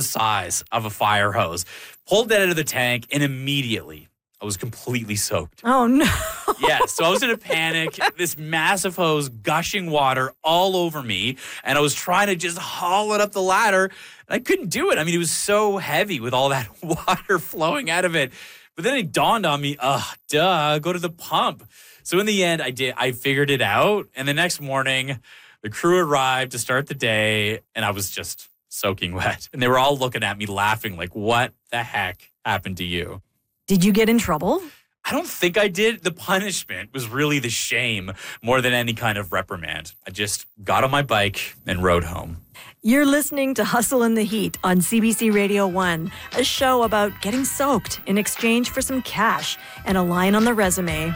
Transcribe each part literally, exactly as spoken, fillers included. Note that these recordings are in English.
size of a fire hose, pulled that out of the tank, and immediately I was completely soaked. Oh, no. Yeah, so I was in a panic, this massive hose gushing water all over me, and I was trying to just haul it up the ladder, and I couldn't do it. I mean, it was so heavy with all that water flowing out of it. But then it dawned on me, ugh, duh, go to the pump. So in the end, I did. I figured it out, and the next morning, the crew arrived to start the day, and I was just soaking wet. And they were all looking at me laughing like, what the heck happened to you? Did you get in trouble? I don't think I did. The punishment was really the shame more than any kind of reprimand. I just got on my bike and rode home. You're listening to Hustle in the Heat on C B C Radio one, a show about getting soaked in exchange for some cash and a line on the resume.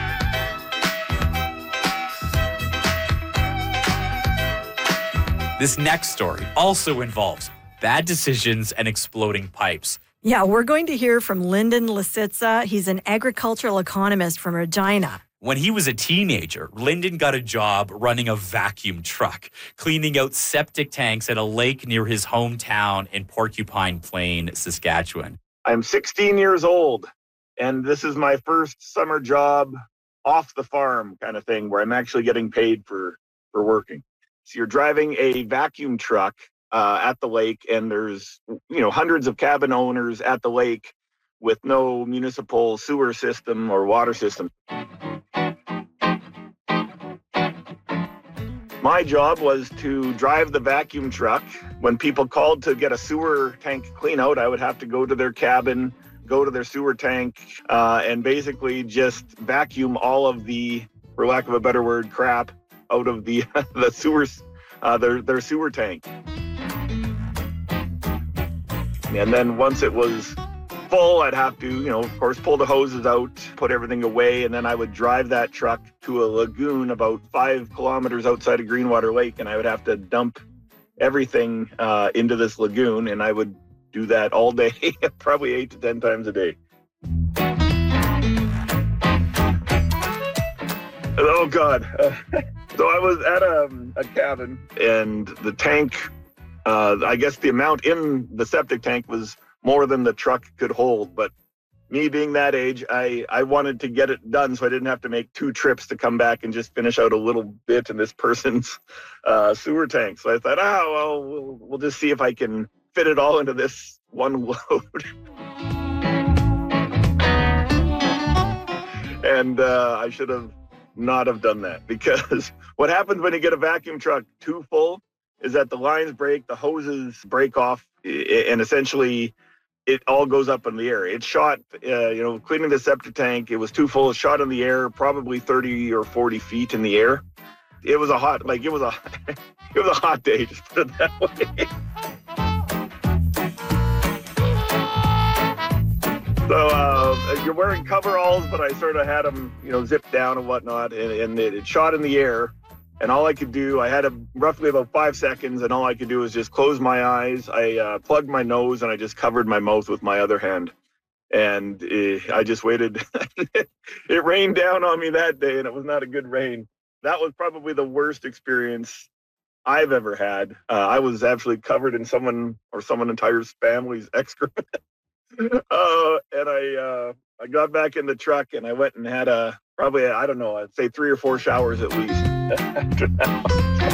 This next story also involves bad decisions and exploding pipes. Yeah, we're going to hear from Lyndon Lisitsa. He's an agricultural economist from Regina. When he was a teenager, Lyndon got a job running a vacuum truck, cleaning out septic tanks at a lake near his hometown in Porcupine Plain, Saskatchewan. I'm sixteen years old, and this is my first summer job off the farm kind of thing where I'm actually getting paid for, for working. So you're driving a vacuum truck uh, at the lake, and there's, you know, hundreds of cabin owners at the lake with no municipal sewer system or water system. My job was to drive the vacuum truck. When people called to get a sewer tank clean out, I would have to go to their cabin, go to their sewer tank, uh, and basically just vacuum all of the, for lack of a better word, crap out of the the sewers, uh, their their sewer tank. And then once it was full, I'd have to, you know, of course, pull the hoses out, put everything away, and then I would drive that truck to a lagoon about five kilometers outside of Greenwater Lake, and I would have to dump everything uh, into this lagoon, and I would do that all day, probably eight to ten times a day. Oh, God. Uh, so I was at a, a cabin, and the tank, uh, I guess the amount in the septic tank was more than the truck could hold. But me being that age, I, I wanted to get it done so I didn't have to make two trips to come back and just finish out a little bit in this person's uh, sewer tank. So I thought, oh, well, well, we'll just see if I can fit it all into this one load. And uh, I should have not have done that, because what happens when you get a vacuum truck too full is that the lines break, the hoses break off, and essentially it all goes up in the air. It shot, uh, you know, cleaning the septic tank, it was too full, it shot in the air, probably thirty or forty feet in the air. It was a hot, like it was a, it was a hot day, just put it that way. So uh, you're wearing coveralls, but I sort of had them, you know, zipped down and whatnot, and, and it, it shot in the air. And all I could do, I had a, roughly about five seconds, and all I could do was just close my eyes. I uh, plugged my nose, and I just covered my mouth with my other hand. And it, I just waited. It rained down on me that day, and it was not a good rain. That was probably the worst experience I've ever had. Uh, I was actually covered in someone or someone entire family's excrement. uh, and I uh, I got back in the truck, and I went and had a, probably, I don't know, I'd say three or four showers at least after that.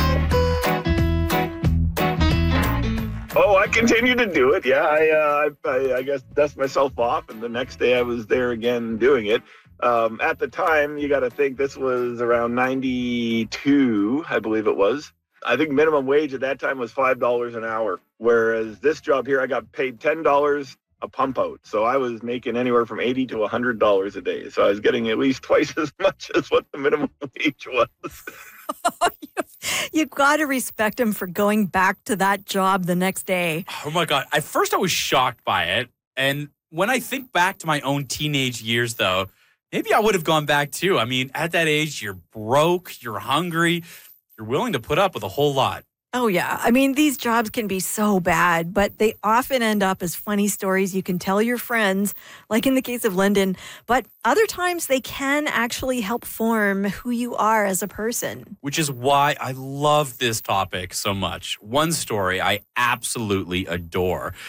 Oh, I continued to do it. Yeah, I, uh, I, I guess dust myself off, and the next day I was there again doing it. Um, at the time, you got to think this was around ninety-two, I believe it was. I think minimum wage at that time was five dollars an hour, whereas this job here, I got paid ten dollars a pump out. So I was making anywhere from eighty to one hundred dollars a day. So I was getting at least twice as much as what the minimum wage was. You've got to respect him for going back to that job the next day. Oh my God. At first I was shocked by it. And when I think back to my own teenage years, though, maybe I would have gone back too. I mean, at that age, you're broke, you're hungry, you're willing to put up with a whole lot. Oh, yeah. I mean, these jobs can be so bad, but they often end up as funny stories you can tell your friends, like in the case of Lyndon. But other times they can actually help form who you are as a person. Which is why I love this topic so much. One story I absolutely adore.